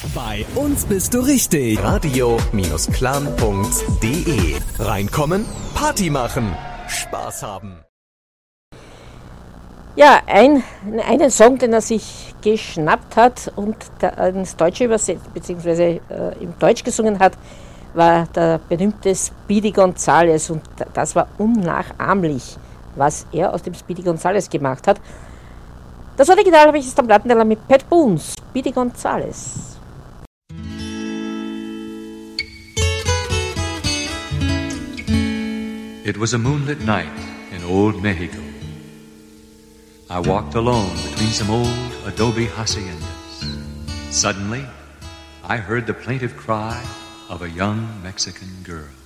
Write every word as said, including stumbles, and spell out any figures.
Bei uns bist du richtig. Radio-Clan Punkt de. Reinkommen, Party machen, Spaß haben. Ja, ein, einen Song, den er sich geschnappt hat und ins Deutsche übersetzt, beziehungsweise äh, im Deutsch gesungen hat, war der berühmte Speedy Gonzales. Und das war unnachahmlich, was er aus dem Speedy Gonzales gemacht hat. Das Original habe ich jetzt am Plattenteller mit Pat Boone, Speedy Gonzales. It was a moonlit night in old Mexico. I walked alone between some old adobe haciendas. Suddenly, I heard the plaintive cry of a young Mexican girl.